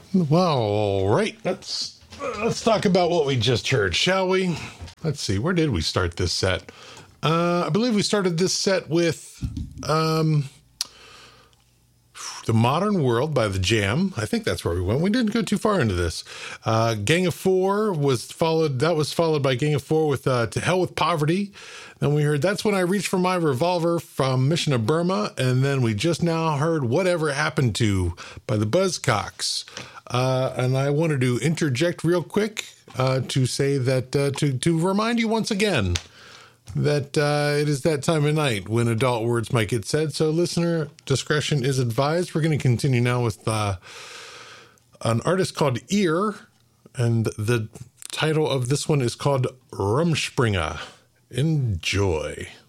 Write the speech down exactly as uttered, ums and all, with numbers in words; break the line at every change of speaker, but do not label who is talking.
Well, all right. Let's let's talk about what we just heard, shall we? Let's see. Where did we start this set? Uh, I believe we started this set with um, The Modern World by The Jam. I think that's where we went. We didn't go too far into this. Uh, Gang of Four was followed. That was followed by Gang of Four with uh, To Hell with Poverty. Then we heard That's When I Reached for My Revolver from Mission of Burma. And then we just now heard Whatever Happened To by the Buzzcocks. Uh, and I wanted to interject real quick uh, to say that, uh, to, to remind you once again that uh, it is that time of night when adult words might get said. So listener discretion is advised. We're going to continue now with uh, an artist called Ear. And the title of this one is called Rumspringa. Enjoy.